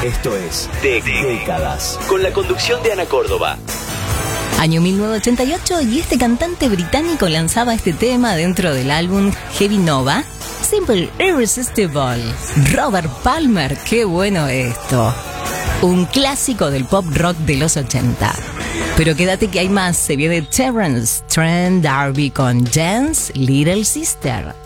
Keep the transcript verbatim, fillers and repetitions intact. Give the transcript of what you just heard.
Esto es Décadas, con la conducción de Ana Córdoba. Año mil novecientos ochenta y ocho, y este cantante británico lanzaba este tema dentro del álbum Heavy Nova, Simple Irresistible. Robert Palmer, qué bueno esto. Un clásico del pop rock de los ochenta. Pero quédate que hay más, se viene Terence Trent D'Arby con Jen's Little Sister.